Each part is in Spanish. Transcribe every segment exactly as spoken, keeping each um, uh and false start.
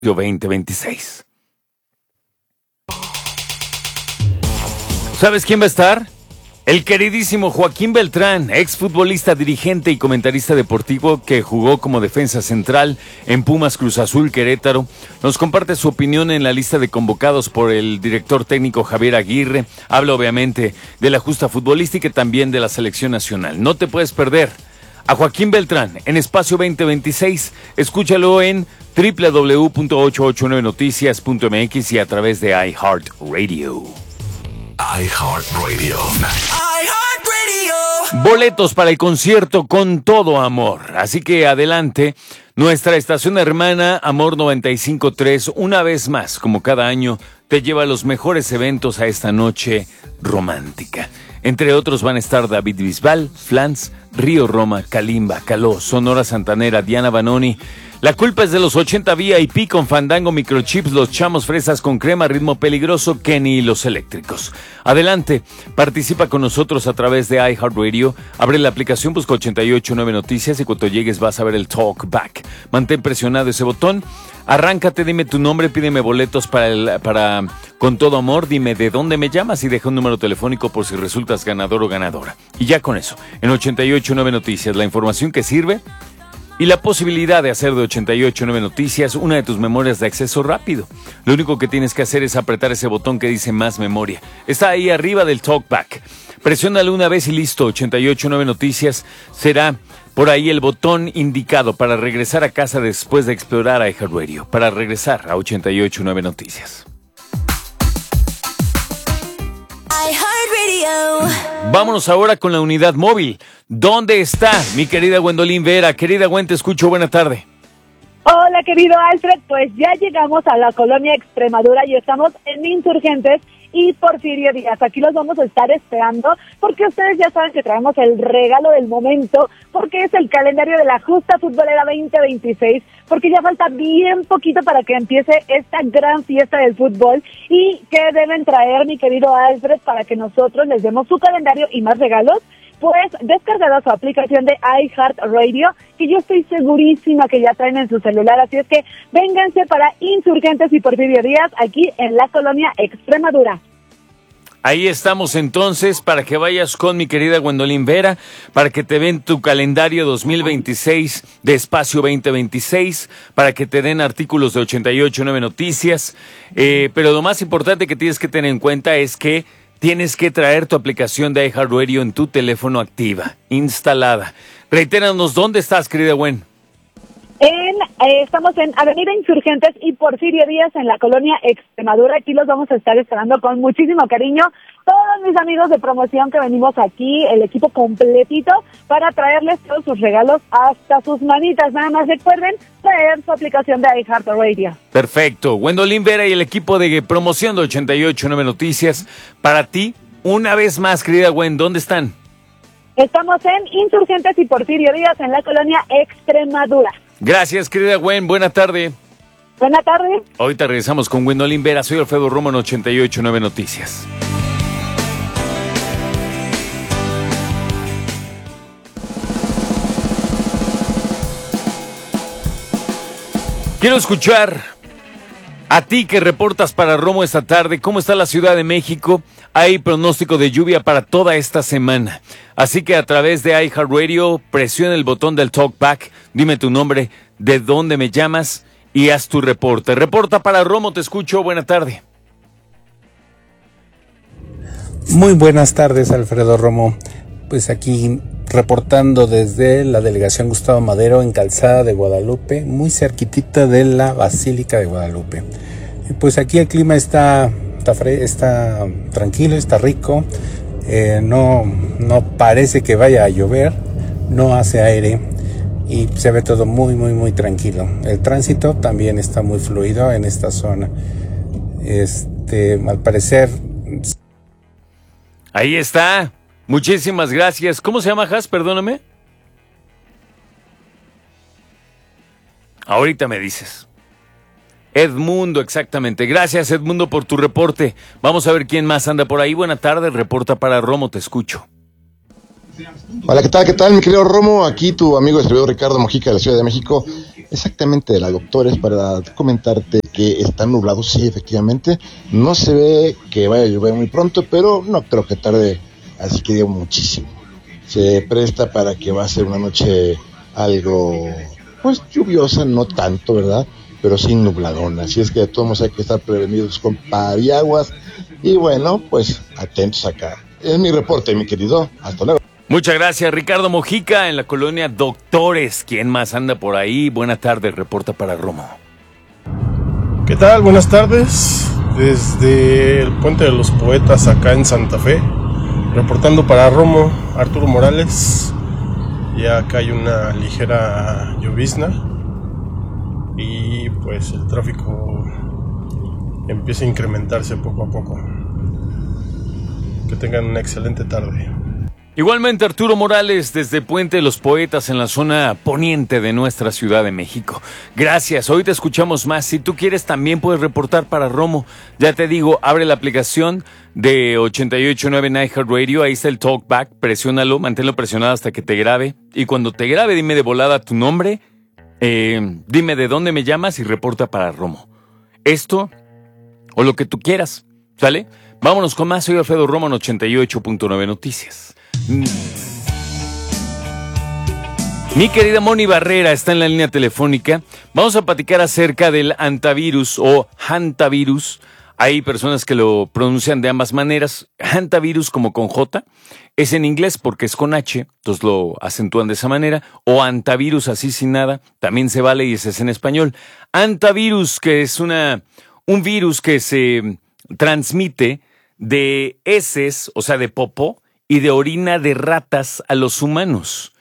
veinte veintiséis. ¿Sabes quién va a estar? El queridísimo Joaquín Beltrán, exfutbolista, dirigente y comentarista deportivo que jugó como defensa central en Pumas, Cruz Azul, Querétaro. Nos comparte su opinión en la lista de convocados por el director técnico Javier Aguirre. Habla obviamente de la justa futbolística y también de la selección nacional. No te puedes perder a Joaquín Beltrán en Espacio veinte veintiséis. Escúchalo en doble u doble u doble u punto ochocientos ochenta y nueve noticias punto m x y a través de iHeartRadio. iHeartRadio. iHeartRadio. Boletos para el concierto Con Todo Amor. Así que adelante, nuestra estación hermana Amor noventa y cinco punto tres, una vez más, como cada año, te lleva a los mejores eventos a esta noche romántica. Entre otros van a estar David Bisbal, Flans, Río Roma, Kalimba, Caló, Sonora Santanera, Diana Banoni. La culpa es de los ochenta V I P con Fandango, Microchips, Los Chamos, Fresas con Crema, Ritmo Peligroso, Kenny y Los Eléctricos. Adelante, participa con nosotros a través de iHeartRadio. Abre la aplicación, busca ochenta y ocho punto nueve Noticias y cuando llegues vas a ver el Talk Back. Mantén presionado ese botón. Arráncate, dime tu nombre, pídeme boletos para, el, para Con Todo Amor, dime de dónde me llamas y deja un número telefónico por si resultas ganador o ganadora. Y ya con eso, en ochenta y ocho punto nueve Noticias, la información que sirve y la posibilidad de hacer de ochenta y ocho punto nueve Noticias una de tus memorias de acceso rápido. Lo único que tienes que hacer es apretar ese botón que dice más memoria. Está ahí arriba del Talkback. Presiónalo una vez y listo. ochenta y ocho punto nueve Noticias será por ahí el botón indicado para regresar a casa después de explorar a iHeartRadio. Para regresar a ochenta y ocho punto nueve Noticias. iHeartRadio. Vámonos ahora con la unidad móvil. ¿Dónde está mi querida Gwendolyn Vera? Querida Gwen, te escucho, buena tarde. Hola, querido Alfred, pues ya llegamos a la colonia Extremadura y estamos en Insurgentes y Porfirio Díaz. Aquí los vamos a estar esperando porque ustedes ya saben que traemos el regalo del momento, porque es el calendario de la Justa Futbolera veinte veintiséis, porque ya falta bien poquito para que empiece esta gran fiesta del fútbol. ¿Y qué deben traer, mi querido Alfred, para que nosotros les demos su calendario y más regalos? Pues descargada su aplicación de iHeartRadio, que yo estoy segurísima que ya traen en su celular, así es que vénganse para Insurgentes y Porfirio Díaz, aquí en la colonia Extremadura. Ahí estamos entonces para que vayas con mi querida Gwendolyn Vera, para que te den tu calendario dos mil veintiséis de Espacio veinte veintiséis, para que te den artículos de ochenta y ocho punto nueve Noticias, eh, pero lo más importante que tienes que tener en cuenta es que tienes que traer tu aplicación de iHeartRadio en tu teléfono activa, instalada. Reitéranos, ¿dónde estás, querida Gwen? En, eh, estamos en Avenida Insurgentes y Porfirio Díaz en la colonia Extremadura. Aquí los vamos a estar esperando con muchísimo cariño. Todos mis amigos de promoción que venimos aquí, el equipo completito, para traerles todos sus regalos hasta sus manitas. Nada más recuerden traer su aplicación de iHeartRadio. Perfecto. Gwendolyn Vera y el equipo de promoción de ochenta y ocho punto nueve Noticias. Para ti, una vez más, querida Gwen, ¿dónde están? Estamos en Insurgentes y Porfirio Díaz en la colonia Extremadura. Gracias, querida Gwen. Buena tarde. Buena tarde. Ahorita regresamos con Gwendolyn Vera. Soy Alfredo Romo en ochenta y ocho punto nueve Noticias. Quiero escuchar a ti que reportas para Romo esta tarde. ¿Cómo está la Ciudad de México? Hay pronóstico de lluvia para toda esta semana. Así que a través de iHeartRadio, presiona el botón del Talkback, dime tu nombre, de dónde me llamas y haz tu reporte. Reporta para Romo, te escucho, buena tarde. Muy buenas tardes, Alfredo Romo. Pues aquí reportando desde la delegación Gustavo Madero en Calzada de Guadalupe, muy cerquitita de la Basílica de Guadalupe. Y pues aquí el clima está, está, fre- está tranquilo, está rico, eh, no, no parece que vaya a llover, no hace aire y se ve todo muy, muy, muy tranquilo. El tránsito también está muy fluido en esta zona. Este, al parecer... Ahí está. Muchísimas gracias. ¿Cómo se llama, Has? Perdóname. Ahorita me dices. Edmundo, exactamente. Gracias, Edmundo, por tu reporte. Vamos a ver quién más anda por ahí. Buena tarde, reporta para Romo, te escucho. Hola, ¿qué tal? ¿Qué tal, mi querido Romo? Aquí tu amigo distribuidor Ricardo Mojica de la Ciudad de México. exactamente de la Doctores para comentarte que está nublado, sí, efectivamente. No se ve que vaya a llover muy pronto, pero no creo que tarde, así que digo muchísimo. Se presta para que va a ser una noche algo, pues lluviosa, no tanto, ¿verdad? Pero sin nubladona. Así es que de todos modos hay que estar prevenidos con paraguas. Y bueno, pues atentos acá. Es mi reporte, mi querido. Hasta luego. Muchas gracias, Ricardo Mojica, en la colonia Doctores. ¿Quién más anda por ahí? Buenas tardes, reporta para Romo. ¿Qué tal? Buenas tardes. Desde el Puente de los Poetas, acá en Santa Fe, reportando para Romo, Arturo Morales. Ya acá hay una ligera llovizna y pues el tráfico empieza a incrementarse poco a poco. Que tengan una excelente tarde. Igualmente, Arturo Morales, desde Puente de los Poetas, en la zona poniente de nuestra Ciudad de México. Gracias, hoy te escuchamos más. Si tú quieres, también puedes reportar para Romo. Ya te digo, abre la aplicación de ochenta y ocho punto nueve iHeartRadio, ahí está el Talkback, presiónalo, manténlo presionado hasta que te grabe. Y cuando te grabe, dime de volada tu nombre, eh, dime de dónde me llamas y reporta para Romo. Esto, o lo que tú quieras, ¿sale? Vámonos con más, soy Alfredo Romo en ochenta y ocho punto nueve Noticias. Mi querida Moni Barrera está en la línea telefónica. Vamos a platicar acerca del hantavirus o hantavirus. Hay personas que lo pronuncian de ambas maneras. Hantavirus como con J, es en inglés porque es con H, entonces lo acentúan de esa manera. O hantavirus así sin nada, también se vale y ese es en español. Hantavirus, que es una, un virus que se transmite de heces, o sea de popó, y de orina de ratas a los humanos.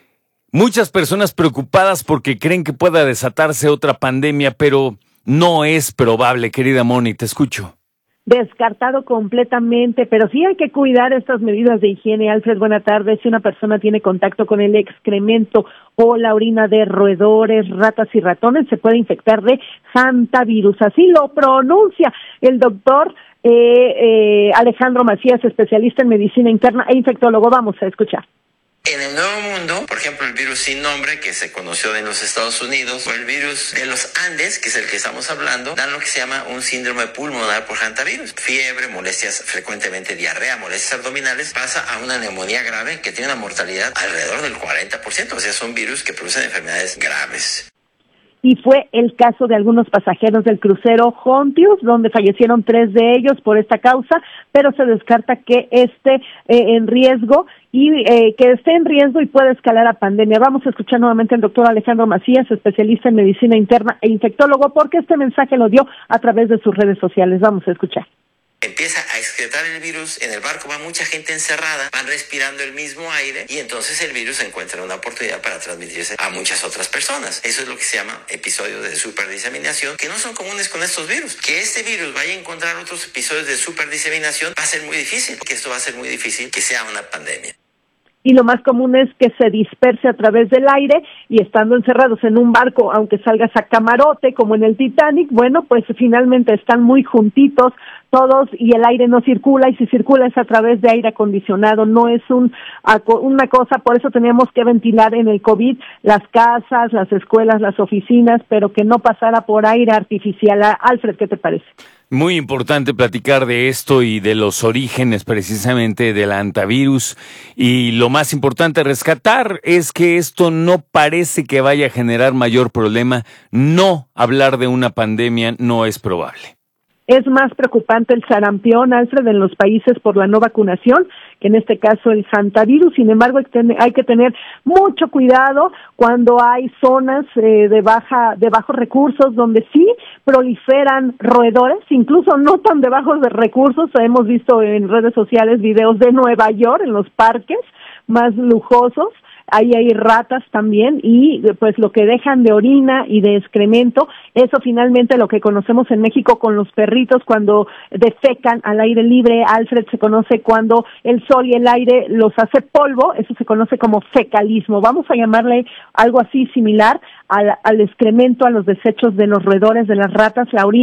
Muchas personas preocupadas porque creen que pueda desatarse otra pandemia, pero no es probable, querida Moni, te escucho. Descartado completamente, pero sí hay que cuidar estas medidas de higiene. Alfred, buena tarde. Si una persona tiene contacto con el excremento o la orina de roedores, ratas y ratones, se puede infectar de hantavirus. Así lo pronuncia el doctor eh, eh, Alejandro Macías, especialista en medicina interna e infectólogo. Vamos a escuchar. En el Nuevo Mundo, por ejemplo, el virus sin nombre que se conoció en los Estados Unidos, o el virus de los Andes, que es el que estamos hablando, dan lo que se llama un síndrome pulmonar por hantavirus. Fiebre, molestias, frecuentemente diarrea, molestias abdominales, pasa a una neumonía grave que tiene una mortalidad alrededor del cuarenta por ciento. O sea, son virus que producen enfermedades graves. Y fue el caso de algunos pasajeros del crucero Hontius, donde fallecieron tres de ellos por esta causa, pero se descarta que esté eh, en riesgo y eh, que esté en riesgo y pueda escalar a pandemia. Vamos a escuchar nuevamente al doctor Alejandro Macías, especialista en medicina interna e infectólogo, porque este mensaje lo dio a través de sus redes sociales. Vamos a escuchar. Empieza a excretar el virus, en el barco va mucha gente encerrada, van respirando el mismo aire y entonces el virus encuentra una oportunidad para transmitirse a muchas otras personas. Eso es lo que se llama episodios de superdiseminación, que no son comunes con estos virus. Que este virus vaya a encontrar otros episodios de superdiseminación va a ser muy difícil, porque esto va a ser muy difícil que sea una pandemia. Y lo más común es que se disperse a través del aire y estando encerrados en un barco, aunque salgas a camarote como en el Titanic, bueno, pues finalmente están muy juntitos todos y el aire no circula, y si circula es a través de aire acondicionado, no es un una cosa. Por eso teníamos que ventilar en el COVID las casas, las escuelas, las oficinas, pero que no pasara por aire artificial. Alfred, ¿qué te parece? Muy importante platicar de esto y de los orígenes precisamente del hantavirus, y lo más importante rescatar es que esto no parece que vaya a generar mayor problema. No hablar de una pandemia no es probable. Es más preocupante el sarampión, Alfred, en los países por la no vacunación, que en este caso el hantavirus. Sin embargo, hay que tener mucho cuidado cuando hay zonas eh, de baja, de bajos recursos, donde sí proliferan roedores, incluso no tan de bajos de recursos. Hemos visto en redes sociales videos de Nueva York, en los parques más lujosos. Ahí hay ratas también, y pues lo que dejan de orina y de excremento, eso finalmente lo que conocemos en México con los perritos cuando defecan al aire libre. Alfred, se conoce cuando el sol y el aire los hace polvo, eso se conoce como fecalismo. Vamos a llamarle algo así similar al, al excremento, a los desechos de los roedores, de las ratas, la orina.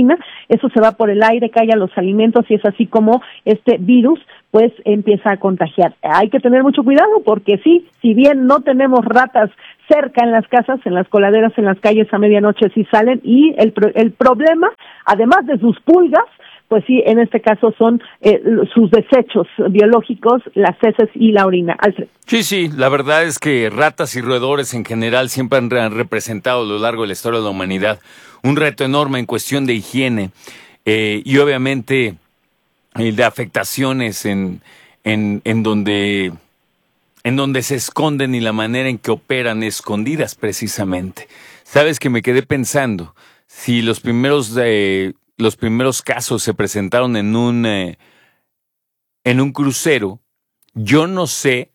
eso se va por el aire, cae a los alimentos y es así como este virus pues empieza a contagiar. Hay que tener mucho cuidado porque sí, si bien no tenemos ratas cerca en las casas, en las coladeras, en las calles a medianoche sí salen y el, el problema, además de sus pulgas, pues sí, en este caso son eh, sus desechos biológicos, las heces y la orina. Alfred. Sí, sí, la verdad es que ratas y roedores en general siempre han, han representado a lo largo de la historia de la humanidad un reto enorme en cuestión de higiene eh, y obviamente eh, de afectaciones en, en, en donde... en donde se esconden y la manera en que operan escondidas precisamente. Sabes que me quedé pensando, si los primeros eh, los primeros casos se presentaron en un eh, en un crucero, yo no sé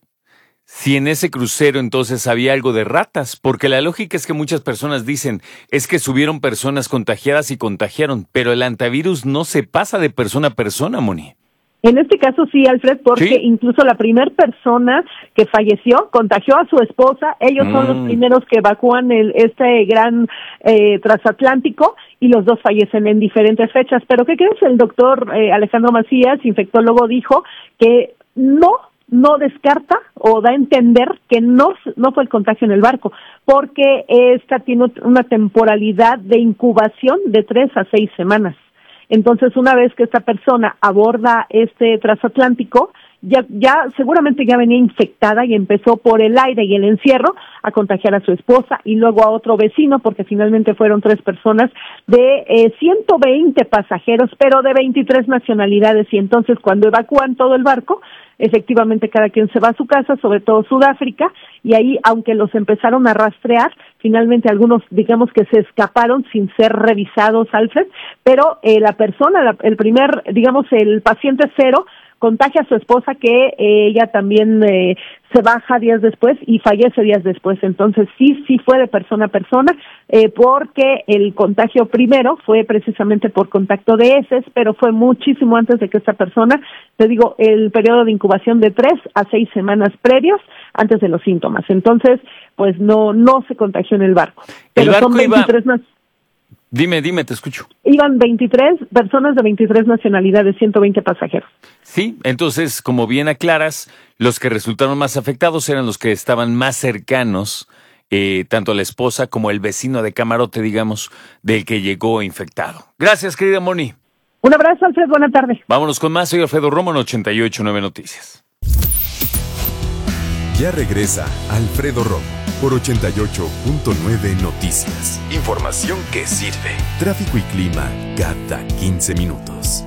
si en ese crucero entonces había algo de ratas, porque la lógica es que muchas personas dicen, es que subieron personas contagiadas y contagiaron, pero el antivirus no se pasa de persona a persona, Moni. En este caso sí, Alfred, porque ¿sí? Incluso la primera persona que falleció contagió a su esposa. Ellos mm. son los primeros que evacúan el, este gran eh, transatlántico y los dos fallecen en diferentes fechas. Pero ¿qué crees? El doctor eh, Alejandro Macías, infectólogo, dijo que no, no descarta o da a entender que no, no fue el contagio en el barco, porque esta tiene una temporalidad de incubación de tres a seis semanas. Entonces, una vez que esta persona aborda este transatlántico, ya, ya seguramente ya venía infectada y empezó por el aire y el encierro a contagiar a su esposa y luego a otro vecino, porque finalmente fueron tres personas de eh, ciento veinte pasajeros, pero de veintitrés nacionalidades. Y entonces, cuando evacúan todo el barco, efectivamente cada quien se va a su casa, sobre todo Sudáfrica, y ahí, aunque los empezaron a rastrear, finalmente algunos, digamos que se escaparon sin ser revisados, Alfred, pero eh, la persona, la, el primer, digamos, el paciente cero, contagia a su esposa, que eh, ella también eh, se baja días después y fallece días después. Entonces sí, sí fue de persona a persona, eh, porque el contagio primero fue precisamente por contacto de heces, pero fue muchísimo antes de que esta persona, te digo, el periodo de incubación de tres a seis semanas previos antes de los síntomas. Entonces, pues no no se contagió en el barco. Pero el barco son veintitrés iba... Dime, dime, te escucho. Iban veintitrés personas de veintitrés nacionalidades, ciento veinte pasajeros. Sí, entonces, como bien aclaras, los que resultaron más afectados eran los que estaban más cercanos, eh, tanto la esposa como el vecino de camarote, digamos, del que llegó infectado. Gracias, querida Moni. Un abrazo, Alfred, buena tarde. Vámonos con más, soy Alfredo Romo en ochenta y ocho punto nueve Noticias. Ya regresa Alfredo Romo por ochenta y ocho punto nueve Noticias. Información que sirve. Tráfico y clima cada quince minutos.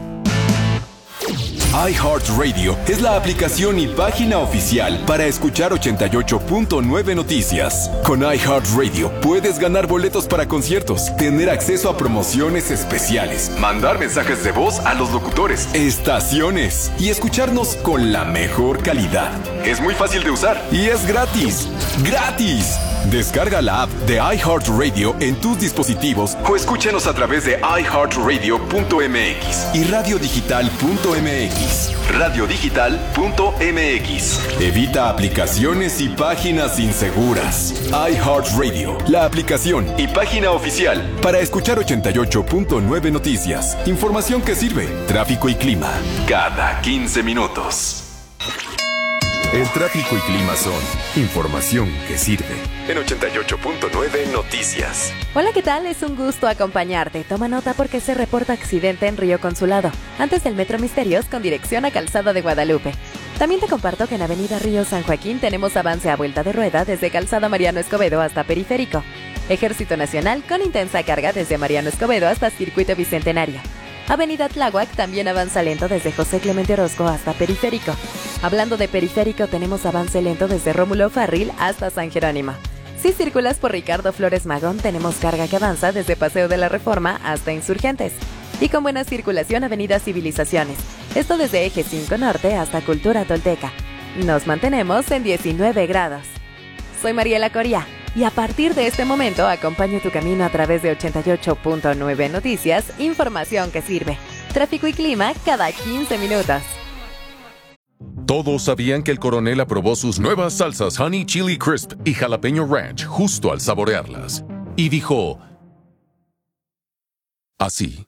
iHeartRadio es la aplicación y página oficial para escuchar ochenta y ocho punto nueve Noticias. Con iHeartRadio puedes ganar boletos para conciertos, tener acceso a promociones especiales, mandar mensajes de voz a los locutores, estaciones y escucharnos con la mejor calidad. Es muy fácil de usar y es gratis. ¡Gratis! Descarga la app de iHeartRadio en tus dispositivos o escúchanos a través de i heart radio punto m x y radio digital punto m x. radio digital punto m x. Evita aplicaciones y páginas inseguras. iHeartRadio, la aplicación y página oficial para escuchar ochenta y ocho punto nueve Noticias. Información que sirve. Tráfico y clima cada quince minutos. El tráfico y clima son información que sirve. En ochenta y ocho punto nueve Noticias. Hola, ¿qué tal? Es un gusto acompañarte. Toma nota porque se reporta accidente en Río Consulado, antes del Metro Misterios con dirección a Calzada de Guadalupe. También te comparto que en Avenida Río San Joaquín tenemos avance a vuelta de rueda desde Calzada Mariano Escobedo hasta Periférico. Ejército Nacional con intensa carga desde Mariano Escobedo hasta Circuito Bicentenario. Avenida Tláhuac también avanza lento desde José Clemente Orozco hasta Periférico. Hablando de Periférico, tenemos avance lento desde Rómulo Farril hasta San Jerónimo. Si circulas por Ricardo Flores Magón, tenemos carga que avanza desde Paseo de la Reforma hasta Insurgentes. Y con buena circulación, Avenida Civilizaciones. Esto desde Eje cinco Norte hasta Cultura Tolteca. Nos mantenemos en diecinueve grados. Soy Mariela Coria. Y a partir de este momento, acompaño tu camino a través de ochenta y ocho punto nueve Noticias, información que sirve. Tráfico y clima cada quince minutos. Todos sabían que el coronel aprobó sus nuevas salsas Honey Chili Crisp y Jalapeño Ranch justo al saborearlas. Y dijo... así.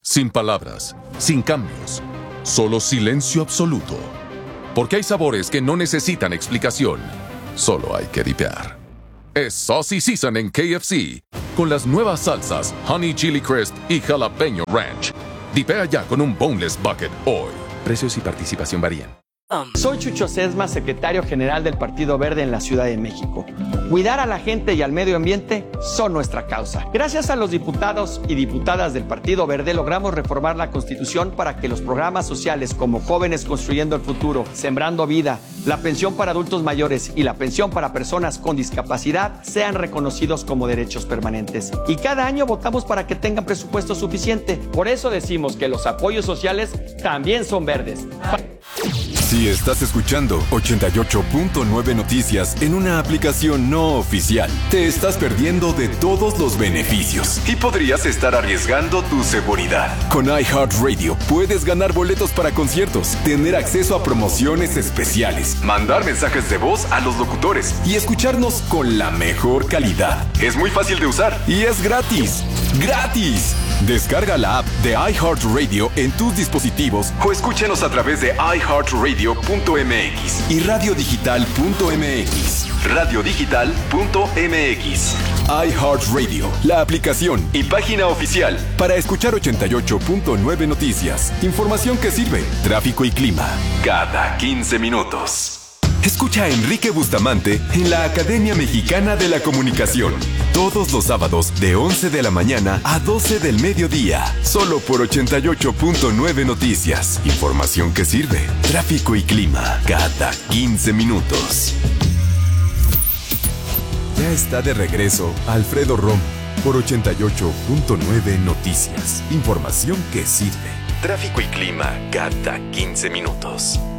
Sin palabras, sin cambios, solo silencio absoluto. Porque hay sabores que no necesitan explicación, solo hay que dipear. Es Saucy Season en K F C, con las nuevas salsas Honey Chili Crisp y Jalapeño Ranch. Dipea ya con un Boneless Bucket hoy. Precios y participación varían. Soy Chucho Sesma, secretario general del Partido Verde en la Ciudad de México. Cuidar a la gente y al medio ambiente son nuestra causa. Gracias a los diputados y diputadas del Partido Verde logramos reformar la Constitución para que los programas sociales como Jóvenes Construyendo el Futuro, Sembrando Vida, la pensión para adultos mayores y la pensión para personas con discapacidad sean reconocidos como derechos permanentes. Y cada año votamos para que tengan presupuesto suficiente. Por eso decimos que los apoyos sociales también son verdes. Si estás escuchando ochenta y ocho punto nueve Noticias en una aplicación no oficial, te estás perdiendo de todos los beneficios y podrías estar arriesgando tu seguridad. Con iHeartRadio puedes ganar boletos para conciertos, tener acceso a promociones especiales, mandar mensajes de voz a los locutores y escucharnos con la mejor calidad. Es muy fácil de usar y es gratis. ¡Gratis! Descarga la app de iHeartRadio en tus dispositivos o escúchenos a través de i heart radio punto m x y radio digital punto m x. radio digital punto m x. iHeartRadio, la aplicación y página oficial para escuchar ochenta y ocho punto nueve Noticias. Información que sirve, tráfico y clima, cada quince minutos. Escucha a Enrique Bustamante en la Academia Mexicana de la Comunicación. Todos los sábados de once de la mañana a doce del mediodía. Solo por ochenta y ocho punto nueve Noticias. Información que sirve. Tráfico y clima. Cada quince minutos. Ya está de regreso Alfredo Romo por ochenta y ocho punto nueve Noticias. Información que sirve. Tráfico y clima cada quince minutos.